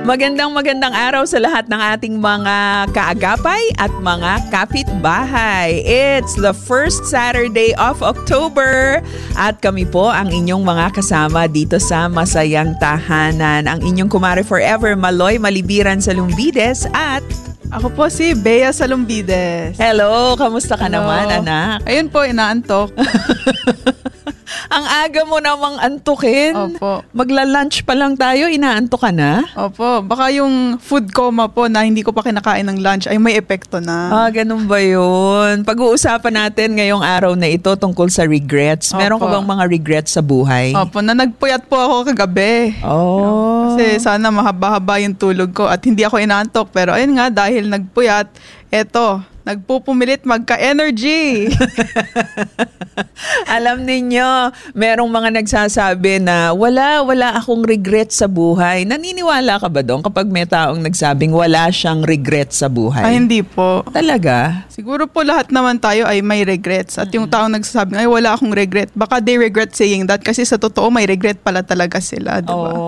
Magandang araw sa lahat ng ating mga kaagapay at mga kapitbahay. It's the first Saturday of October at kami po ang inyong mga kasama dito sa Masayang Tahanan. Ang inyong kumare forever, Maloy Malibiran Salumbides at... Ako po si Bea Salumbides. Hello, kamusta ka naman, anak? Ayun po, inaantok. Ang aga mo namang antukin. Opo. Magla-lunch pa lang tayo, inaantok ka na? Opo, baka yung food coma po na hindi ko pa kinakain ng lunch ay may epekto na. Ganun ba yun? Pag-uusapan natin ngayong araw na ito tungkol sa regrets. Meron ka bang mga regrets sa buhay? Opo, na nagpuyat po ako kagabi. Kasi sana mahaba-haba yung tulog ko at hindi ako inaantok. Pero ayun nga, dahil nagpuyat, eto, nagpupumilit magka-energy. Alam ninyo, merong mga nagsasabi na wala akong regret sa buhay. Naniniwala ka ba doon kapag may taong nagsabing wala siyang regret sa buhay? Ay, hindi po. Talaga? Siguro po lahat naman tayo ay may regrets. At yung taong nagsasabing ay wala akong regret, baka they regret saying that kasi sa totoo may regret pala talaga sila, di ba?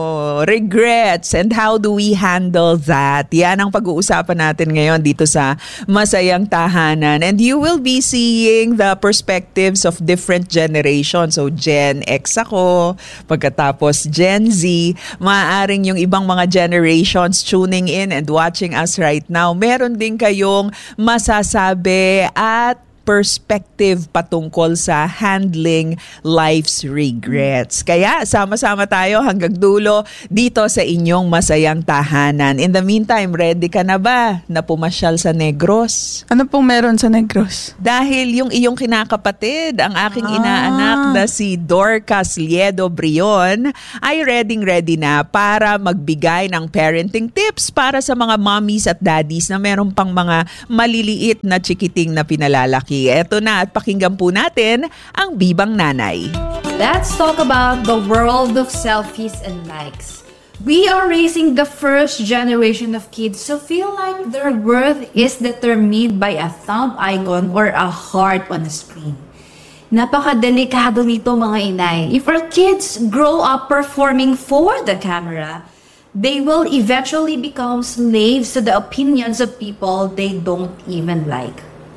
Regrets and how do we handle that? Yan ang pag-uusapan natin ngayon dito sa Masayang Tahanan. And you will be seeing the perspectives of different generations. So Gen X ako, pagkatapos Gen Z, maaaring yung ibang mga generations tuning in and watching us right now. Meron din kayong masasabi at perspective patungkol sa handling life's regrets. Kaya sama-sama tayo hanggang dulo dito sa inyong Masayang Tahanan. In the meantime, ready ka na ba na pumasyal sa Negros? Ano pong meron sa Negros? Dahil yung iyong kinakapatid, ang aking inaanak na si Dorcas Liedo Brion, ay ready na para magbigay ng parenting tips para sa mga mommies at daddies na meron pang mga maliliit na chikiting na pinalalaki. Eto na at pakinggan po natin ang Bibang Nanay. Let's talk about the world of selfies and likes. We are raising the first generation of kids who feel like their worth is determined by a thumb icon or a heart on a screen. Napakadelikado nito mga inay. If our kids grow up performing for the camera, they will eventually become slaves to the opinions of people they don't even like.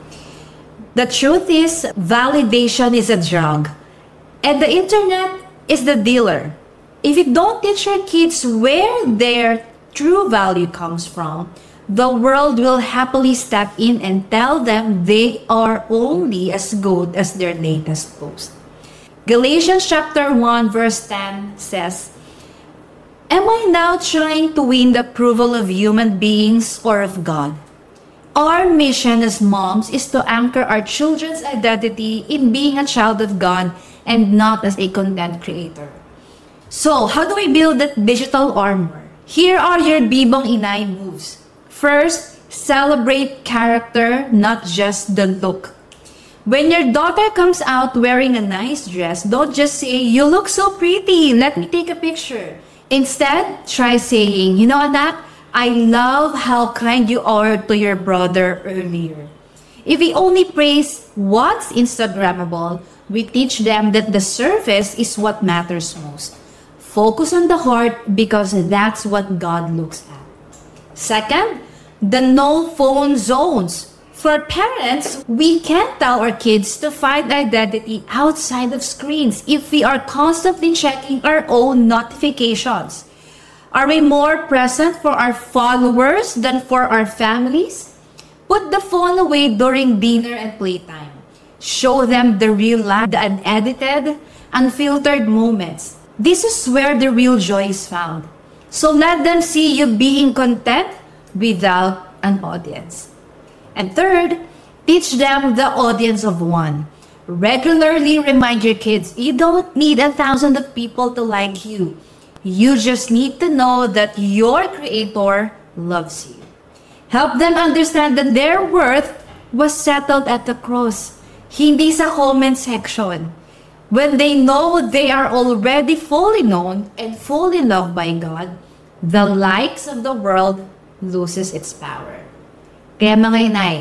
The truth is, validation is a drug, and the internet is the dealer. If you don't teach your kids where their true value comes from, the world will happily step in and tell them they are only as good as their latest post. Galatians chapter 1 verse 10 says, "Am I now trying to win the approval of human beings or of God? Our mission as moms is to anchor our children's identity in being a child of God and not as a content creator." So, how do we build that digital armor? Here are your Bibang Inay moves. First, celebrate character, not just the look. When your daughter comes out wearing a nice dress, don't just say, "You look so pretty, let me take a picture." Instead, try saying, "You know, anak, I love how kind you are to your brother earlier." If we only praise what's Instagrammable, we teach them that the surface is what matters most. Focus on the heart because that's what God looks at. Second, the no phone zones. For parents, we can't tell our kids to find identity outside of screens if we are constantly checking our own notifications. Are we more present for our followers than for our families? Put the phone away during dinner and playtime. Show them the real life, the unedited, unfiltered moments. This is where the real joy is found. So let them see you being content without an audience. And third, teach them the audience of one. Regularly remind your kids, you don't need 1,000 of people to like you. You just need to know that your Creator loves you. Help them understand that their worth was settled at the cross, hindi sa comment section. When they know they are already fully known and fully loved by God, the likes of the world loses its power. Kaya mga inay,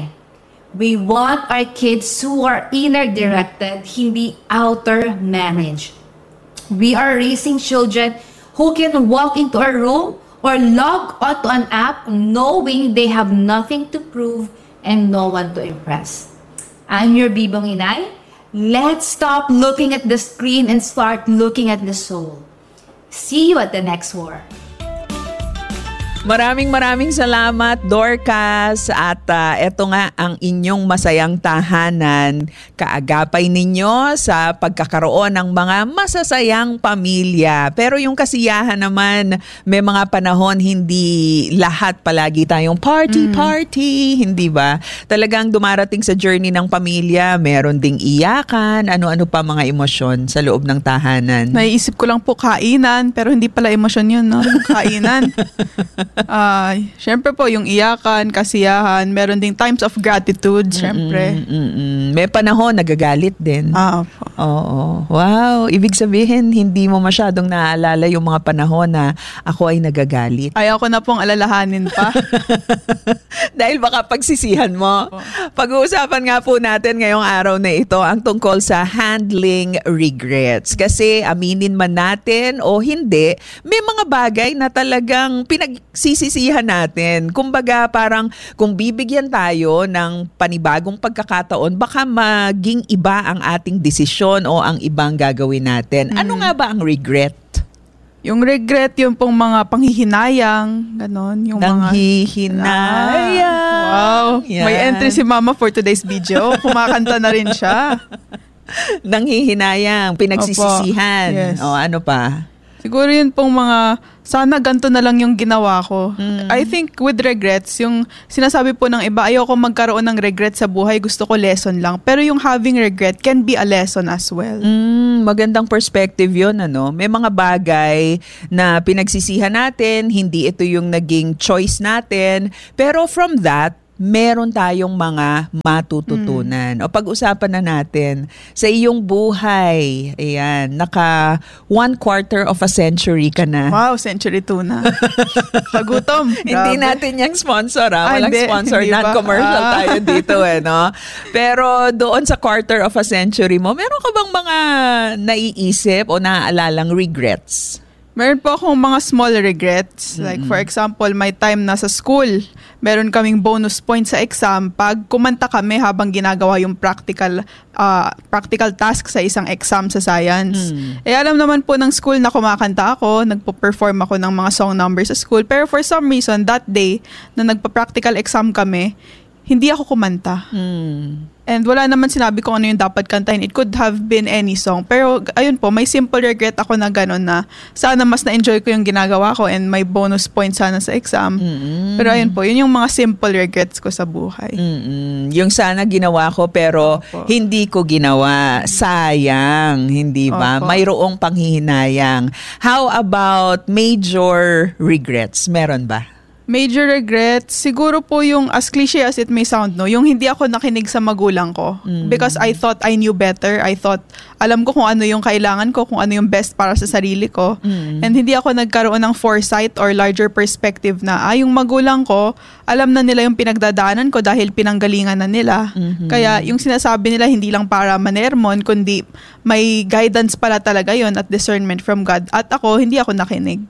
we want our kids who are inner-directed, hindi outer-managed. We are raising children who can walk into a room or log onto an app knowing they have nothing to prove and no one to impress. I'm your Bibong Inay. Let's stop looking at the screen and start looking at the soul. See you at the next war. Maraming salamat, Dorcas. At eto nga ang inyong masayang tahanan. Kaagapay ninyo sa pagkakaroon ng mga masasayang pamilya. Pero yung kasiyahan naman, may mga panahon hindi lahat palagi tayong party, hindi ba? Talagang dumarating sa journey ng pamilya, meron ding iyakan, ano-ano pa mga emosyon sa loob ng tahanan. Naiisip ko lang po kainan, pero hindi pala emosyon yun, no? Kainan. Syempre po, yung iyakan, kasiyahan, meron ding times of gratitude, syempre. May panahon, nagagalit din. Opo. Oo. Wow. Ibig sabihin, hindi mo masyadong naaalala yung mga panahon na ako ay nagagalit. Ayaw ko na pong alalahanin pa. Dahil baka pagsisihan mo. Pag-uusapan nga po natin ngayong araw na ito ang tungkol sa handling regrets. Kasi aminin man natin o hindi, may mga bagay na talagang pinagsisisihan natin. Kumbaga parang kung bibigyan tayo ng panibagong pagkakataon, baka maging iba ang ating desisyon o ang ibang gagawin natin. Ano nga ba ang regret? Yung regret, yung pong mga panghihinayang, ganon. Yung Nanghihinayang. Wow. Yan. May entry si Mama for today's video. Kumakanta na rin siya. Nanghihinayang, pinagsisisihan. Opo. Yes. O ano pa? Siguro yun pong mga, sana ganito na lang yung ginawa ko. I think with regrets, yung sinasabi po ng iba, ayoko magkaroon ng regret sa buhay, gusto ko lesson lang. Pero yung having regret can be a lesson as well. Magandang perspective yun, ano? May mga bagay na pinagsisihan natin, hindi ito yung naging choice natin. Pero from that, meron tayong mga matututunan. O pag-usapan na natin sa iyong buhay. Ayan, naka 1/4 of a century ka na. Wow, century 2 na. Pagutom. Hindi natin yung sponsor, ha? Walang Hindi, sponsor, hindi ba? non-commercial tayo dito, no? Pero doon sa 1/4 of a century mo, meron ka bang mga naiisip o naaalalang regrets? Meron po akong mga small regrets. Like for example, my time na sa school, meron kaming bonus points sa exam pag kumanta kami habang ginagawa yung practical task sa isang exam sa science. Alam naman po ng school na kumakanta ako, nagpo-perform ako ng mga song numbers sa school. Pero for some reason, that day na nagpa-practical exam kami, hindi ako kumanta. And wala naman sinabi kung ano yung dapat kantahin. It could have been any song. Pero ayun po, may simple regret ako na gano'n na sana mas na-enjoy ko yung ginagawa ko and may bonus point sana sa exam. Pero ayun po, yun yung mga simple regrets ko sa buhay. Yung sana ginawa ko pero hindi ko ginawa. Sayang, hindi ba? Opo. Mayroong panghihinayang. How about major regrets? Meron ba? Major regrets, siguro po yung as cliche as it may sound, no, yung hindi ako nakinig sa magulang ko because I thought I knew better. I thought alam ko kung ano yung kailangan ko, kung ano yung best para sa sarili ko. And hindi ako nagkaroon ng foresight or larger perspective na yung magulang ko, alam na nila yung pinagdadaanan ko dahil pinanggalingan na nila. Kaya yung sinasabi nila hindi lang para manermon, kundi may guidance pala talaga yon at discernment from God. At ako, hindi ako nakinig.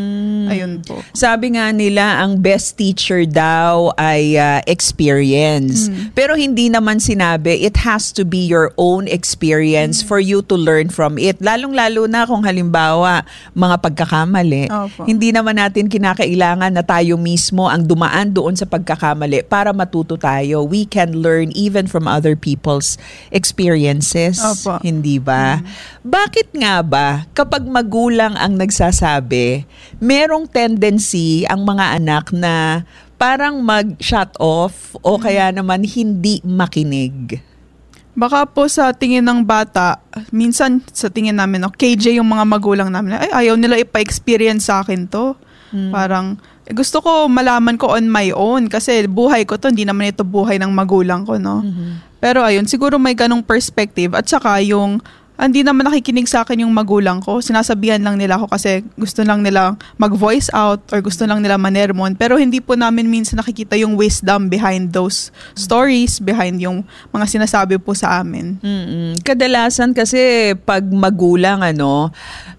Ayun po. Sabi nga nila, ang best teacher daw ay experience. Pero hindi naman sinabi, it has to be your own experience for you to learn from it. Lalong-lalo na kung halimbawa, mga pagkakamali. Opo. Hindi naman natin kinakailangan na tayo mismo ang dumaan doon sa pagkakamali para matuto tayo. We can learn even from other people's experiences. Opo. Hindi ba? Bakit nga ba kapag magulang ang nagsasabi, merong tendency ang mga anak na parang mag-shut off o kaya naman hindi makinig? Baka po sa tingin ng bata, minsan sa tingin namin, KJ yung mga magulang namin, ayaw nila ipa-experience sa akin to. Parang, gusto ko malaman ko on my own kasi buhay ko to, hindi naman ito buhay ng magulang ko, no? Pero ayun, siguro may ganong perspective at saka yung hindi naman nakikinig sa akin yung magulang ko. Sinasabihan lang nila ako kasi gusto lang nila mag-voice out or gusto lang nila manermon. Pero hindi po namin minsan nakikita yung wisdom behind those stories, behind yung mga sinasabi po sa amin. Kadalasan kasi pag magulang,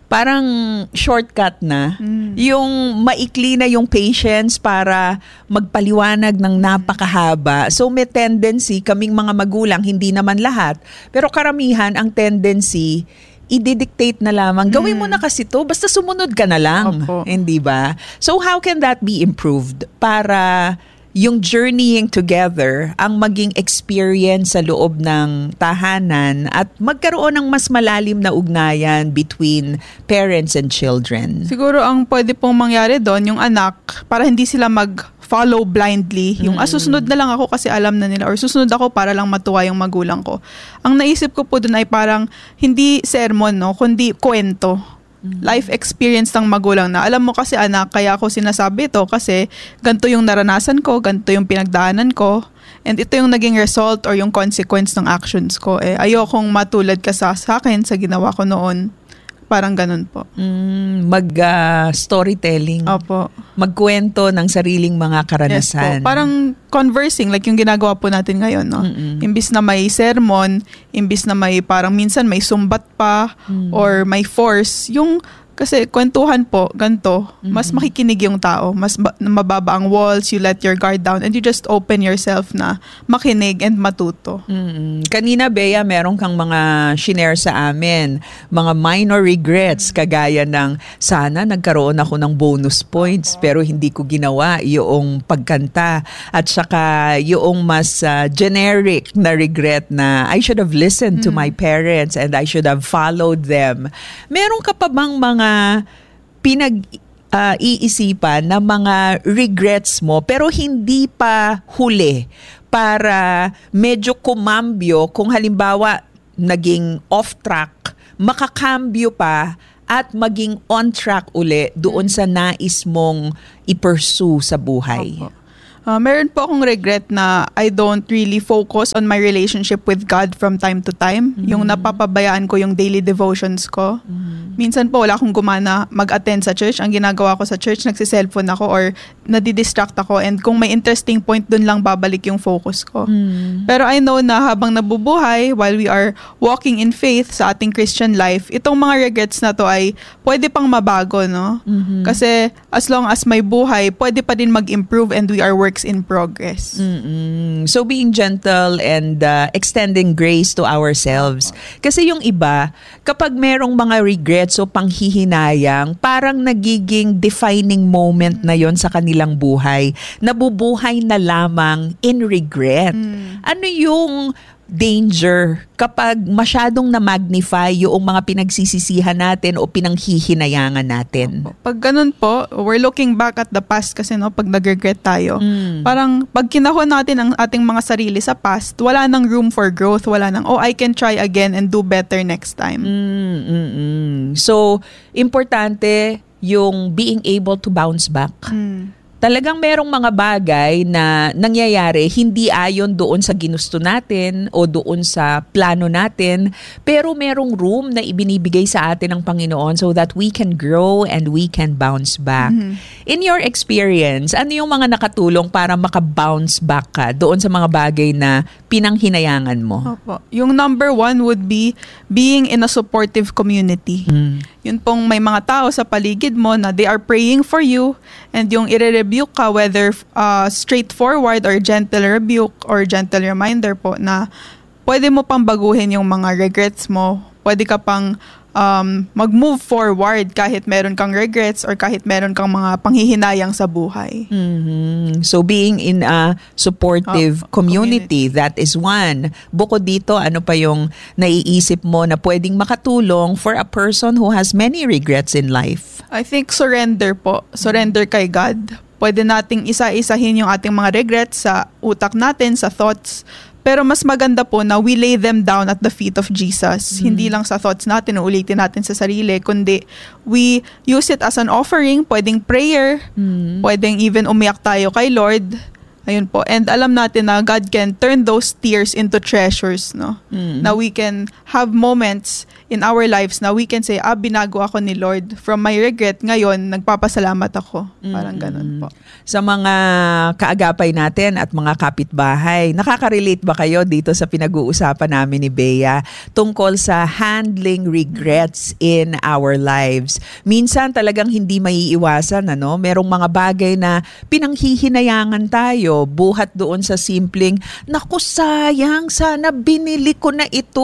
parang shortcut na. Yung maikli na yung patience para magpaliwanag ng napakahaba. So may tendency, kaming mga magulang, hindi naman lahat, pero karamihan ang tendency, i-dictate na lamang. Gawin mo na kasi to, basta sumunod ka na lang. Opo. Hindi ba? So how can that be improved para yung journeying together ang maging experience sa loob ng tahanan at magkaroon ng mas malalim na ugnayan between parents and children? Siguro ang pwede pong mangyari doon, yung anak, para hindi sila mag-follow blindly, yung susunod na lang ako kasi alam na nila, or susunod ako para lang matuwa yung magulang ko. Ang naisip ko po doon ay parang hindi sermon, no, kundi kwento. Life experience ng magulang na alam mo kasi anak, kaya ako sinasabi ito kasi ganito yung naranasan ko, ganito yung pinagdaanan ko, and ito yung naging result or yung consequence ng actions ko. Ayokong matulad ka sa akin sa ginawa ko noon. Parang ganun po. Storytelling. Opo. Magkwento ng sariling mga karanasan. Yes po. Parang conversing, like yung ginagawa po natin ngayon, no? Imbis na may sermon, imbis na may parang minsan may sumbat pa or may force, yung kasi kwentuhan po, ganito, mas makikinig yung tao, mas mababa ang walls, you let your guard down, and you just open yourself na makinig and matuto. Kanina, Bea, meron kang mga shinare sa amin, mga minor regrets, kagaya ng sana nagkaroon ako ng bonus points pero hindi ko ginawa yung pagkanta, at saka yung mas generic na regret na I should have listened to my parents and I should have followed them. Meron ka pa bang mga iisipan na mga regrets mo pero hindi pa huli para medyo kumambyo kung halimbawa naging off track, makakambyo pa at maging on track uli doon sa nais mong i-pursue sa buhay? Opo. Meron po akong regret na I don't really focus on my relationship with God from time to time. Yung napapabayaan ko yung daily devotions ko. Minsan po wala akong gumana mag-attend sa church. Ang ginagawa ko sa church, nagsiselfone ako or nadidistract ako. And kung may interesting point, dun lang babalik yung focus ko. Pero I know na habang nabubuhay, while we are walking in faith sa ating Christian life, itong mga regrets na to ay pwede pang mabago, no? Kasi as long as may buhay, pwede pa din mag-improve and we are works in progress. So being gentle and extending grace to ourselves. Kasi yung iba, kapag merong mga regrets o panghihinayang, parang nagiging defining moment na yon sa kanilang buhay. Nabubuhay na lamang in regret. Ano yung danger kapag masyadong na-magnify yung mga pinagsisisihan natin o pinanghihinayangan natin? Pag ganun po, we're looking back at the past kasi, no, pag nag-regret tayo, parang pag kinahon natin ang ating mga sarili sa past, wala nang room for growth, wala nang, I can try again and do better next time. So, importante yung being able to bounce back. Talagang merong mga bagay na nangyayari hindi ayon doon sa ginusto natin o doon sa plano natin, pero merong room na ibinibigay sa atin ng Panginoon so that we can grow and we can bounce back. In your experience, ano yung mga nakatulong para maka-bounce back ka doon sa mga bagay na pinanghinayangan mo? Opo. Yung number one would be being in a supportive community. Yun pong may mga tao sa paligid mo na they are praying for you, and yung i-rebuke ka, whether straightforward or gentle rebuke or gentle reminder po na pwede mo pang baguhin yung mga regrets mo. Pwede ka pang mag-move forward kahit meron kang regrets or kahit meron kang mga panghihinayang sa buhay. So being in a supportive community, that is one. Bukod dito, ano pa yung naiisip mo na pwedeng makatulong for a person who has many regrets in life? I think surrender po. Surrender kay God. Pwede nating isa-isahin yung ating mga regrets sa utak natin, sa thoughts. Pero mas maganda po na we lay them down at the feet of Jesus. Hindi lang sa thoughts natin, ulitin natin sa sarili, kundi we use it as an offering, pwedeng prayer, pwedeng even umiyak tayo kay Lord. Ayun po. And alam natin na God can turn those tears into treasures, no? Na we can have moments in our lives na we can say, binago ako ni Lord. From my regret, ngayon, nagpapasalamat ako. Parang ganun po. Sa mga kaagapay natin at mga kapitbahay, nakaka-relate ba kayo dito sa pinag-uusapan namin ni Bea tungkol sa handling regrets in our lives? Minsan talagang hindi maiiwasan, merong mga bagay na pinanghihinayangan tayo, buhat doon sa simpleng, naku sayang, sana binili ko na ito.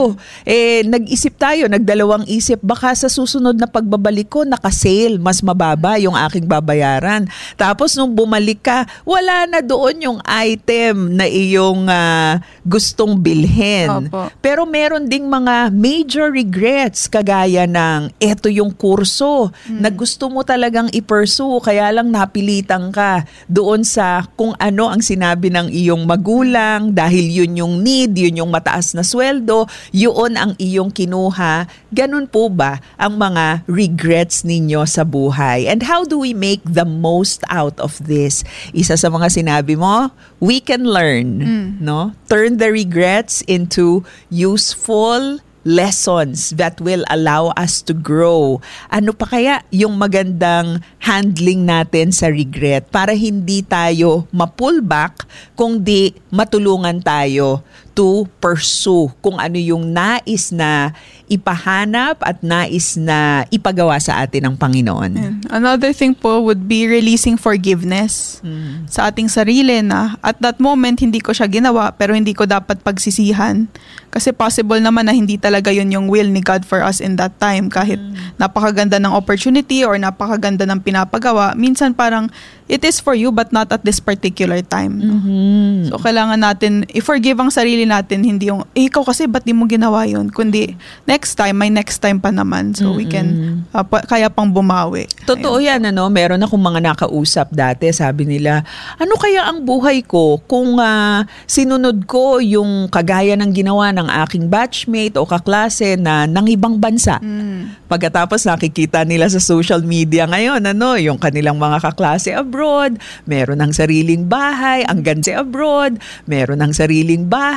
Nag-isip tayo, nagdalawang isip, baka sa susunod na pagbabalik ko, naka-sale, mas mababa yung aking babayaran. Tapos nung bumalik ka, wala na doon yung item na iyong gustong bilhin. Opo. Pero meron ding mga major regrets, kagaya ng eto yung kurso na gusto mo talagang i-pursue, kaya lang napilitan ka doon sa kung ano ang sinabi ng iyong magulang dahil yun yung need, yun yung mataas na sweldo, yun ang iyong kinuha. Ganun po ba ang mga regrets ninyo sa buhay? And how do we make the most out of this? Isa sa mga sinabi mo, we can learn, no? Turn the regrets into useful lessons that will allow us to grow. Ano pa kaya yung magandang handling natin sa regret para hindi tayo ma-pull back, kundi matulungan tayo to pursue kung ano yung nais na ipahanap at nais na ipagawa sa atin ng Panginoon. Another thing po would be releasing forgiveness sa ating sarili na at that moment hindi ko siya ginawa pero hindi ko dapat pagsisihan. Kasi possible naman na hindi talaga yun yung will ni God for us in that time. Kahit napakaganda ng opportunity or napakaganda ng pinapagawa, minsan parang it is for you but not at this particular time. No? So kailangan natin i-forgive ang sarili natin, hindi yung, ikaw kasi ba't di mo ginawa yun? Kundi next time, may next time pa naman. So we can, kaya pang bumawi. Totoo yan, meron akong mga nakausap dati, sabi nila, ano kaya ang buhay ko kung sinunod ko yung kagaya ng ginawa ng aking batchmate o kaklase na ng ibang bansa. Pagkatapos nakikita nila sa social media ngayon, yung kanilang mga kaklase abroad, meron ng sariling bahay, ang ganda abroad, meron ng sariling bahay,